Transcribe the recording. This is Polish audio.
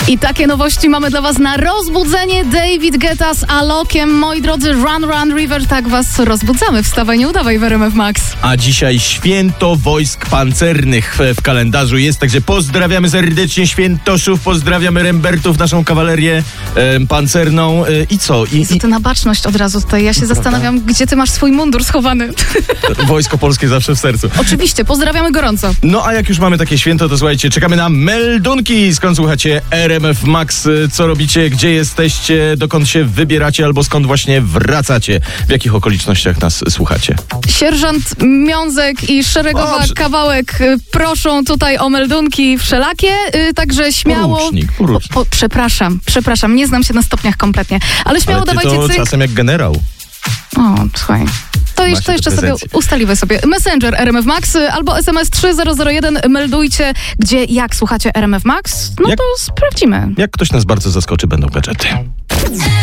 I takie nowości mamy dla was na rozbudzenie. David Guetta z Alokiem. Moi drodzy, Run Run River, tak was rozbudzamy. Wstawaj, nie udawaj w RMF Max. A dzisiaj święto wojsk pancernych w kalendarzu jest, także pozdrawiamy serdecznie świętoszów, pozdrawiamy rembertów, naszą kawalerię pancerną i co? I ty na baczność od razu tutaj. Ja się zastanawiam, gdzie ty masz swój mundur schowany. Wojsko polskie zawsze w sercu. Oczywiście, pozdrawiamy gorąco. No a jak już mamy takie święto, to słuchajcie, czekamy na meldunki. Skąd słuchacie RMF Max? Co robicie? Gdzie jesteście? Dokąd się wybieracie? Albo skąd właśnie wracacie? W jakich okolicznościach nas słuchacie? Sierżant Miązek i szeregowa Kawałek proszą tutaj o meldunki wszelakie, także śmiało... Porucznik. Przepraszam, nie znam się na stopniach kompletnie, ale śmiało ale ty dawajcie to cyk. czasem jak generał. O, słuchaj. To jeszcze sobie ustalimy sobie. Messenger RMF Max albo SMS 3001. Meldujcie, gdzie, jak słuchacie RMF Max. No to sprawdzimy. Jak ktoś nas bardzo zaskoczy, będą gadżety.